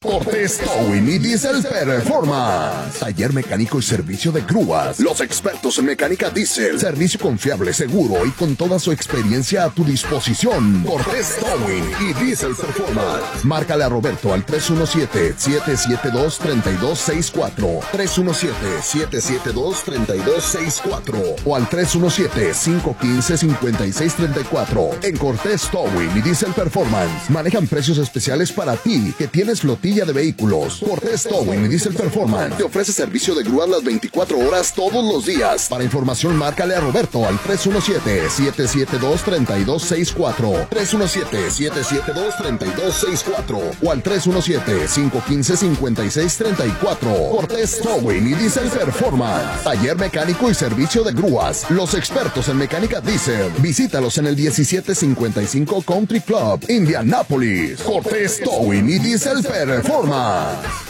Cortés Towing y Diesel Performance. Taller mecánico y servicio de grúas. Los expertos en mecánica diésel. Servicio confiable, seguro y con toda su experiencia a tu disposición. Cortés Towing y Diesel Performance. Márcale a Roberto al 317-772-3264. 317-772-3264 o al 317-515-5634. En Cortés Towing y Diesel Performance manejan precios especiales para ti que tienes flotilla de vehículos. Cortés Towing y Diesel Performance te ofrece servicio de grúas las 24 horas todos los días. Para información, márcale a Roberto al 317-772-3264. 317-772-3264 o al 317-515-5634. Cortés Towing y Diesel Performance. Taller mecánico y servicio de grúas. Los expertos en mecánica diésel. Visítalos en el 1755 Country Club, Indianápolis. Cortés Towing y Diesel Performance.